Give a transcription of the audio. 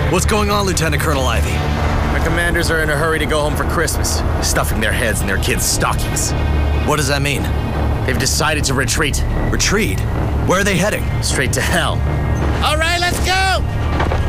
What's going on, Lieutenant Colonel Ivy? My commanders are in a hurry to go home for Christmas, stuffing their heads in their kids' stockings. What does that mean? They've decided to retreat. Retreat? Where are they heading? Straight to hell. All right, let's go!